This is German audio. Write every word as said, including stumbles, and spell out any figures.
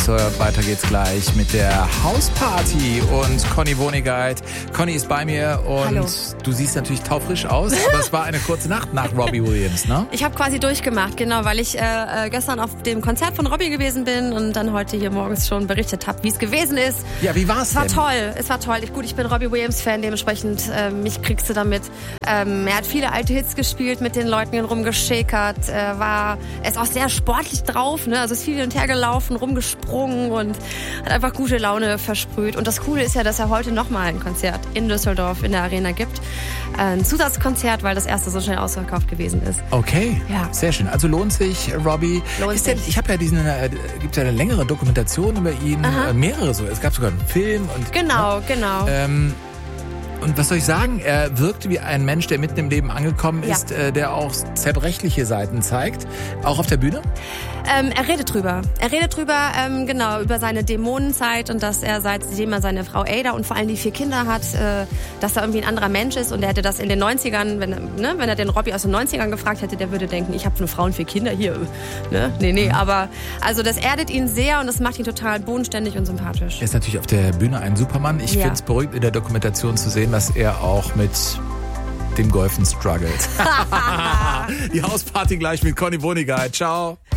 So, weiter geht's gleich mit der Hausparty und Conny Wohnigkeit. Conny ist bei mir und Hallo. Du siehst natürlich taufrisch aus, aber es war eine kurze Nacht nach Robbie Williams, ne? Ich habe quasi durchgemacht, genau, weil ich äh, gestern auf dem Konzert von Robbie gewesen bin und dann heute hier morgens schon berichtet habe, wie es gewesen ist. Ja, wie war's Es war denn? toll, es war toll. Ich, gut, ich bin Robbie Williams-Fan, dementsprechend äh, mich kriegst du damit. Ähm, er hat viele alte Hits gespielt, mit den Leuten rumgeschäkert, äh, war, er ist auch sehr sportlich drauf, ne? Also ist viel hin und her gelaufen, rumgesprungen und hat einfach gute Laune versprüht. Und das Coole ist ja, dass er heute nochmal ein Konzert in Düsseldorf in der Arena gibt. Ein Zusatzkonzert, weil das erste so schnell ausverkauft gewesen ist. Okay, Ja. sehr schön. Also lohnt sich, Robbie. Lohnt ist denn, sich. ich habe ja diesen, äh, gibt ja eine längere Dokumentation über ihn, äh, mehrere so. Es gab sogar einen Film und Genau, genau. Ähm, und was soll ich sagen? Er wirkte wie ein Mensch, der mitten im Leben angekommen Ja. ist, äh, der auch zerbrechliche Seiten zeigt. Auch auf der Bühne? Ähm, er redet drüber. Er redet drüber, ähm, genau, über seine Dämonenzeit und dass er seitdem er seine Frau Ada und vor allem die vier Kinder hat, äh, dass er irgendwie ein anderer Mensch ist und er hätte das in den neunzigern, wenn, ne, wenn er den Robbie aus den neunzigern gefragt hätte, der würde denken, ich habe eine Frau und vier Kinder hier. Ne? Nee, nee, aber also das erdet ihn sehr und das macht ihn total bodenständig und sympathisch. Er ist natürlich auf der Bühne ein Supermann. Ich Ja. finde es beruhigend in der Dokumentation zu sehen, dass er auch mit dem Golfen struggelt. Die Hausparty gleich mit Conny Wohnigkeit. Ciao.